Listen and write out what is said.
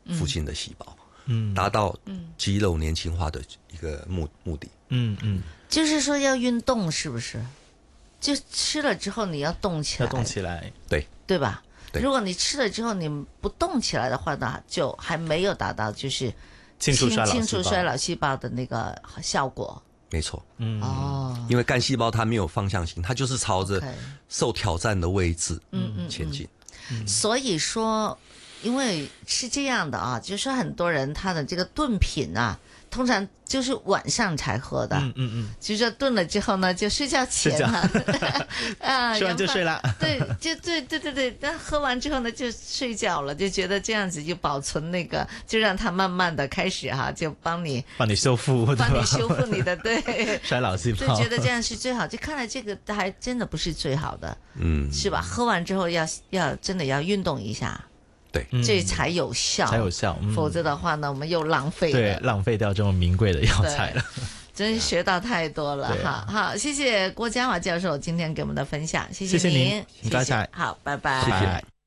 附近的细胞，达到肌肉年轻化的一个目的。 就是说要运动，是不是？就吃了之后你要动起来， 要动起来， 对吧？ 对， 如果你吃了之后你不动起来的话呢，就还没有达到就是清除衰老细胞的那个效果。 没错， 哦， 因为干细胞它没有方向性，它就是朝着受挑战的位置前进。 所以说，因为是这样的啊，就是说很多人他的这个炖品啊，通常就是晚上才喝的，就是说炖了之后呢，就睡觉前啊， 吃完就睡了， 对，对，那喝完之后呢，就睡觉了，就觉得这样子就保存那个，就让它慢慢的开始哈，就帮你修复你的对衰老细胞， 就觉得这样是最好。就看来这个还真的不是最好的，是吧？喝完之后要真的要运动一下。 对， 这才有效，否则的话呢，我们又浪费了， 对，浪费掉这么名贵的药材了。 真是学到太多了哈！好，谢谢郭嘉华教授今天给我们的分享，谢谢您， 唔該晒， 好，拜拜， 谢谢。